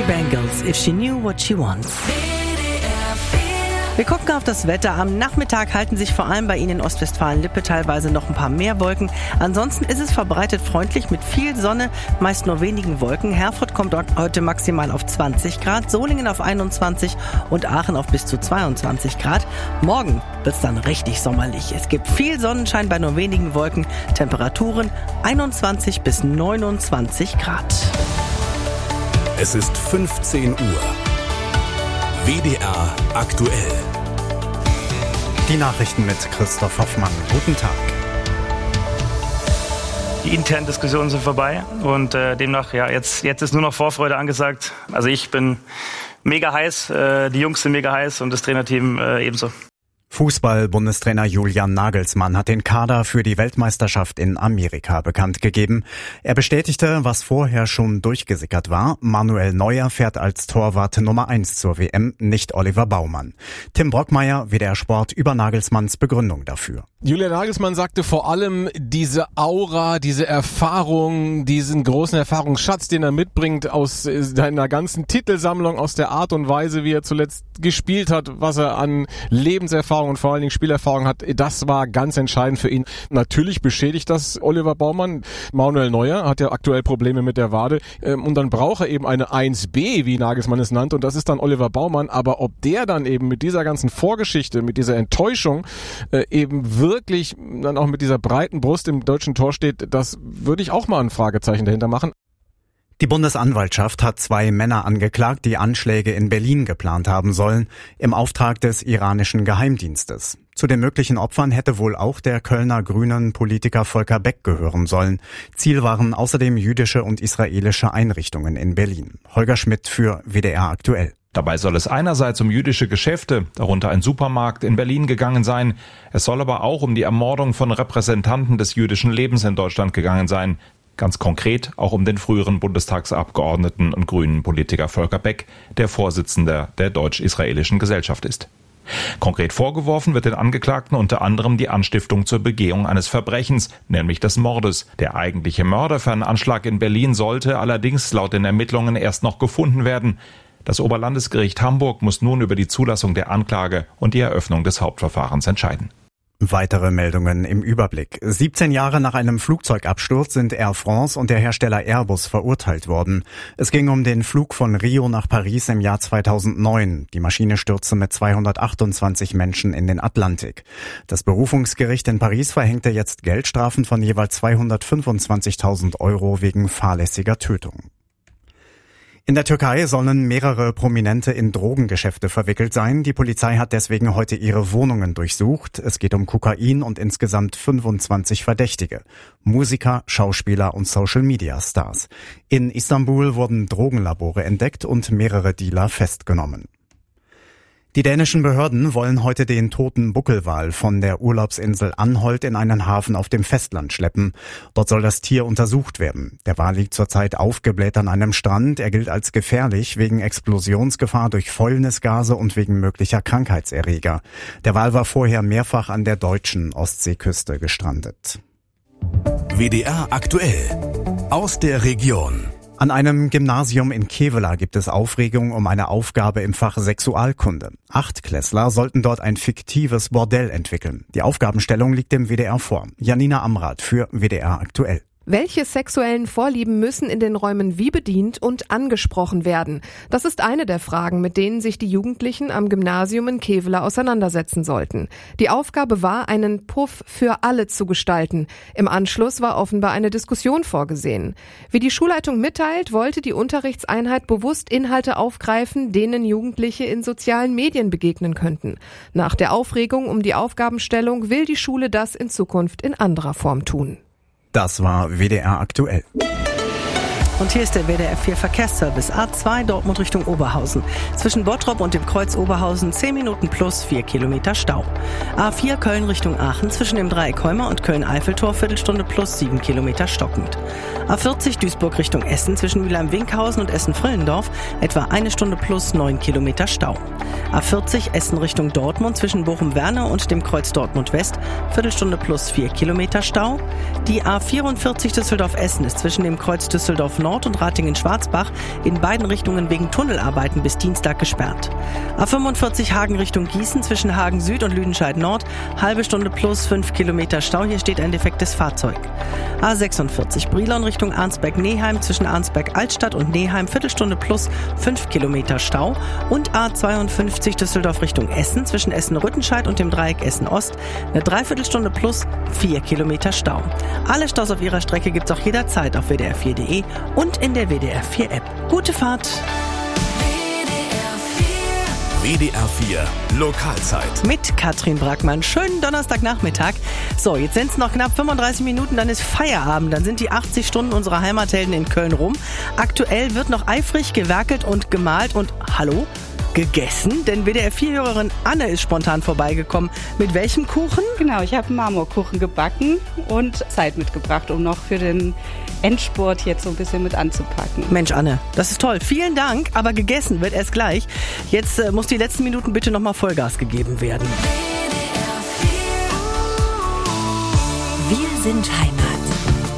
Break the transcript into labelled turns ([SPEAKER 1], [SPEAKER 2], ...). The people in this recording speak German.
[SPEAKER 1] Bangles, If She Knew What She Wants. Wir gucken auf das Wetter. Am Nachmittag halten sich vor allem bei Ihnen in Ostwestfalen-Lippe teilweise noch ein paar mehr Wolken. Ansonsten ist es verbreitet freundlich mit viel Sonne, meist nur wenigen Wolken. Herford kommt heute maximal auf 20 Grad, Solingen auf 21 und Aachen auf bis zu 22 Grad. Morgen wird es dann richtig sommerlich. Es gibt viel Sonnenschein bei nur wenigen Wolken. Temperaturen 21 bis 29 Grad.
[SPEAKER 2] Es ist 15 Uhr. WDR aktuell.
[SPEAKER 3] Die Nachrichten mit Christoph Hoffmann. Guten Tag.
[SPEAKER 4] Die internen Diskussionen sind vorbei und demnach, jetzt ist nur noch Vorfreude angesagt. Also ich bin mega heiß, die Jungs sind mega heiß und das Trainerteam ebenso.
[SPEAKER 3] Fußball-Bundestrainer Julian Nagelsmann hat den Kader für die Weltmeisterschaft in Amerika bekannt gegeben. Er bestätigte, was vorher schon durchgesickert war. Manuel Neuer fährt als Torwart Nummer 1 zur WM, nicht Oliver Baumann. Tim Brockmeier, WDR Sport, über Nagelsmanns Begründung dafür.
[SPEAKER 5] Julian Nagelsmann sagte vor allem, diese Aura, diese Erfahrung, diesen großen Erfahrungsschatz, den er mitbringt aus seiner ganzen Titelsammlung, aus der Art und Weise, wie er zuletzt gespielt hat, was er an Lebenserfahrung und vor allen Dingen Spielerfahrung hat, das war ganz entscheidend für ihn. Natürlich beschädigt das Oliver Baumann. Manuel Neuer hat ja aktuell Probleme mit der Wade und dann braucht er eben eine 1B, wie Nagelsmann es nannte, und das ist dann Oliver Baumann. Aber ob der dann eben mit dieser ganzen Vorgeschichte, mit dieser Enttäuschung eben wirklich dann auch mit dieser breiten Brust im deutschen Tor steht, das würde ich auch mal ein Fragezeichen dahinter machen.
[SPEAKER 3] Die Bundesanwaltschaft hat 2 Männer angeklagt, die Anschläge in Berlin geplant haben sollen, im Auftrag des iranischen Geheimdienstes. Zu den möglichen Opfern hätte wohl auch der Kölner Grünen Politiker Volker Beck gehören sollen. Ziel waren außerdem jüdische und israelische Einrichtungen in Berlin. Holger Schmidt für WDR aktuell.
[SPEAKER 6] Dabei soll es einerseits um jüdische Geschäfte, darunter ein Supermarkt in Berlin, gegangen sein. Es soll aber auch um die Ermordung von Repräsentanten des jüdischen Lebens in Deutschland gegangen sein. Ganz konkret auch um den früheren Bundestagsabgeordneten und grünen Politiker Volker Beck, der Vorsitzender der Deutsch-Israelischen Gesellschaft ist. Konkret vorgeworfen wird den Angeklagten unter anderem die Anstiftung zur Begehung eines Verbrechens, nämlich des Mordes. Der eigentliche Mörder für einen Anschlag in Berlin sollte allerdings laut den Ermittlungen erst noch gefunden werden. Das Oberlandesgericht Hamburg muss nun über die Zulassung der Anklage und die Eröffnung des Hauptverfahrens entscheiden.
[SPEAKER 3] Weitere Meldungen im Überblick. 17 Jahre nach einem Flugzeugabsturz sind Air France und der Hersteller Airbus verurteilt worden. Es ging um den Flug von Rio nach Paris im Jahr 2009. Die Maschine stürzte mit 228 Menschen in den Atlantik. Das Berufungsgericht in Paris verhängte jetzt Geldstrafen von jeweils 225.000 € wegen fahrlässiger Tötung. In der Türkei sollen mehrere Prominente in Drogengeschäfte verwickelt sein. Die Polizei hat deswegen heute ihre Wohnungen durchsucht. Es geht um Kokain und insgesamt 25 Verdächtige. Musiker, Schauspieler und Social-Media-Stars. In Istanbul wurden Drogenlabore entdeckt und mehrere Dealer festgenommen. Die dänischen Behörden wollen heute den toten Buckelwal von der Urlaubsinsel Anholt in einen Hafen auf dem Festland schleppen. Dort soll das Tier untersucht werden. Der Wal liegt zurzeit aufgebläht an einem Strand. Er gilt als gefährlich wegen Explosionsgefahr durch Fäulnisgase und wegen möglicher Krankheitserreger. Der Wal war vorher mehrfach an der deutschen Ostseeküste gestrandet.
[SPEAKER 2] WDR aktuell. Aus der Region.
[SPEAKER 3] An einem Gymnasium in Kevela gibt es Aufregung um eine Aufgabe im Fach Sexualkunde. 8-Klässler sollten dort ein fiktives Bordell entwickeln. Die Aufgabenstellung liegt dem WDR vor. Janina Amrath für WDR aktuell.
[SPEAKER 7] Welche sexuellen Vorlieben müssen in den Räumen wie bedient und angesprochen werden? Das ist eine der Fragen, mit denen sich die Jugendlichen am Gymnasium in Kevela auseinandersetzen sollten. Die Aufgabe war, einen Puff für alle zu gestalten. Im Anschluss war offenbar eine Diskussion vorgesehen. Wie die Schulleitung mitteilt, wollte die Unterrichtseinheit bewusst Inhalte aufgreifen, denen Jugendliche in sozialen Medien begegnen könnten. Nach der Aufregung um die Aufgabenstellung will die Schule das in Zukunft in anderer Form tun.
[SPEAKER 3] Das war WDR aktuell.
[SPEAKER 1] Und hier ist der WDR 4 Verkehrsservice. A2 Dortmund Richtung Oberhausen. Zwischen Bottrop und dem Kreuz Oberhausen 10 Minuten plus 4 Kilometer Stau. A4 Köln Richtung Aachen zwischen dem Dreieck Heumer und Köln-Eiffeltor Viertelstunde plus 7 Kilometer stockend. A40 Duisburg Richtung Essen zwischen Mülheim-Winkhausen und Essen-Frillendorf etwa 1 Stunde plus 9 Kilometer Stau. A40 Essen Richtung Dortmund zwischen Bochum-Werne und dem Kreuz Dortmund West Viertelstunde plus 4 Kilometer Stau. Die A44 Düsseldorf-Essen ist zwischen dem Kreuz Düsseldorf Nord Nord und Ratingen-Schwarzbach in beiden Richtungen wegen Tunnelarbeiten bis Dienstag gesperrt. A45 Hagen Richtung Gießen zwischen Hagen Süd und Lüdenscheid Nord, halbe Stunde plus 5 Kilometer Stau, hier steht ein defektes Fahrzeug. A46 Brilon Richtung Arnsberg-Neheim zwischen Arnsberg-Altstadt und Neheim, Viertelstunde plus 5 Kilometer Stau. Und A52 Düsseldorf Richtung Essen zwischen Essen-Rüttenscheid und dem Dreieck Essen-Ost, eine Dreiviertelstunde plus 4 Kilometer Stau. Alle Staus auf ihrer Strecke gibt's auch jederzeit auf WDR4.de und in der WDR 4 App. Gute Fahrt!
[SPEAKER 2] WDR 4 Lokalzeit.
[SPEAKER 1] Mit Katrin Brackmann. Schönen Donnerstagnachmittag. So, jetzt sind es noch knapp 35 Minuten, dann ist Feierabend. Dann sind die 80 Stunden unserer Heimathelden in Köln rum. Aktuell wird noch eifrig gewerkelt und gemalt und, hallo, gegessen, denn WDR-4-Hörerin Anne ist spontan vorbeigekommen. Mit welchem Kuchen?
[SPEAKER 8] Genau, ich habe einen Marmorkuchen gebacken und Zeit mitgebracht, um noch für den Endspurt jetzt so ein bisschen mit anzupacken.
[SPEAKER 1] Mensch, Anne, das ist toll. Vielen Dank, aber gegessen wird erst gleich. Jetzt muss die letzten Minuten bitte nochmal Vollgas gegeben werden.
[SPEAKER 9] Wir sind Heimat.